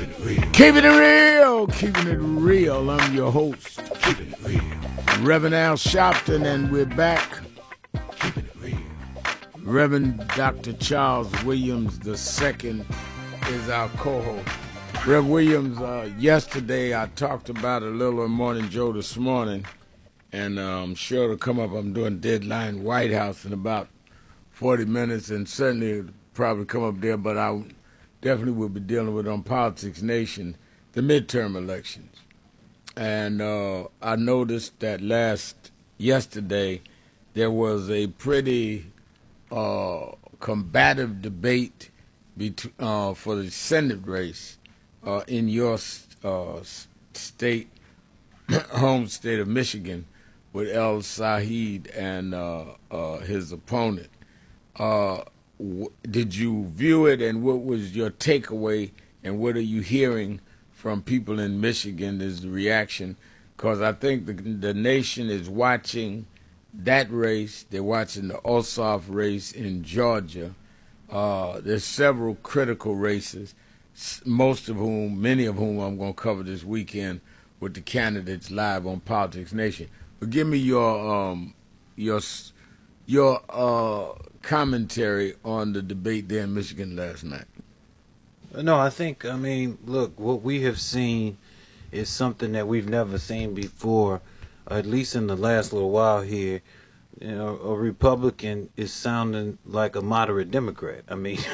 Keeping it real, keeping it real. I'm your host, Reverend Al Sharpton, and we're back. Reverend Dr. Charles Williams II is our co-host. Rev Williams, yesterday I talked about a little on Morning Joe this morning, and I'm sure it'll come up. I'm doing Deadline White House in about 40 minutes, and certainly it'll probably come up there, but I definitely will be dealing with on Politics Nation, the midterm elections. And I noticed that yesterday there was a pretty combative debate for the Senate race in your state, home state of Michigan, with El Said and his opponent. Did you view it, and what was your takeaway, and what are you hearing from people in Michigan as the reaction? Because I think the nation is watching that race. They're watching the Ossoff race in Georgia. There's several critical races, many of whom I'm going to cover this weekend with the candidates live on Politics Nation. But give me your commentary on the debate there in Michigan last night. No, look, what we have seen is something that we've never seen before, at least in the last little while here. You know, a Republican is sounding like a moderate Democrat.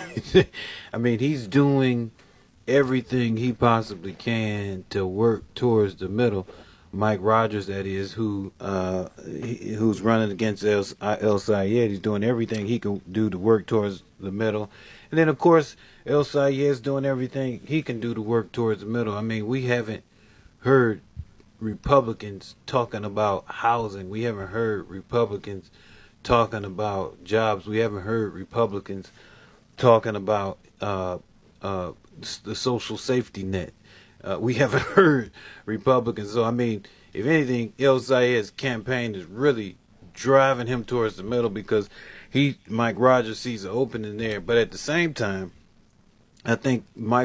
He's doing everything he possibly can to work towards the middle. Mike Rogers, that is, who's running against El Sayed, he's doing everything he can do to work towards the middle. And then, of course, El Sayed is doing everything he can do to work towards the middle. I mean, we haven't heard Republicans talking about housing. We haven't heard Republicans talking about jobs. We haven't heard Republicans talking about the social safety net. We haven't heard Republicans. So, if anything, El Sayed's campaign is really driving him towards the middle because Mike Rogers sees an opening there. But at the same time, I think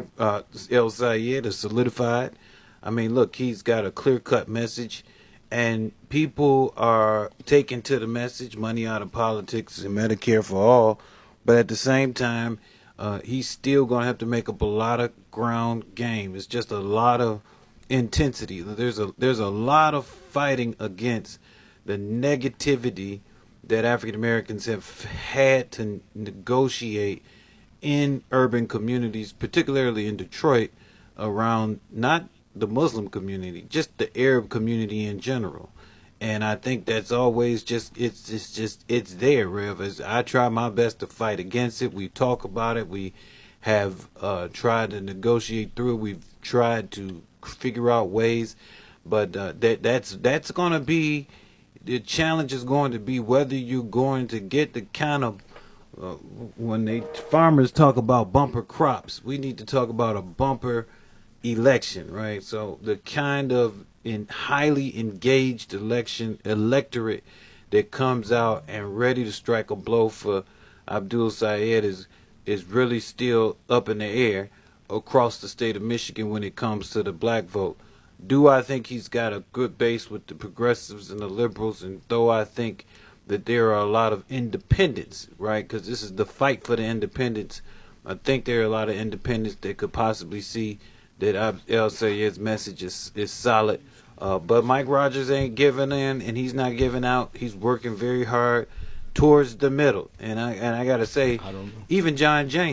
El Sayed is solidified. Look, he's got a clear-cut message, and people are taking to the message, money out of politics and Medicare for all. But at the same time, he's still going to have to make up a lot of ground game. It's just a lot of intensity. There's a lot of fighting against the negativity that African Americans have had to negotiate in urban communities, particularly in Detroit, around not the Muslim community, just the Arab community in general. And I think that's always it's there, Rev. As I try my best to fight against it. We talk about it. We have tried to negotiate through it. We've tried to figure out ways, but that's going to be the challenge. Is going to be whether you're going to get the kind of when farmers talk about bumper crops, we need to talk about a bumper election, right? So the kind of highly engaged electorate that comes out and ready to strike a blow for Abdul Sayed is really still up in the air across the state of Michigan when it comes to the black vote. Do I think he's got a good base with the progressives and the liberals? And though I think that there are a lot of independents, right, because this is the fight for the independents, I think there are a lot of independents that could possibly see that El Sayed's message is solid. But Mike Rogers ain't giving in, and he's not giving out. He's working very hard towards the middle. And I got to say, even John James.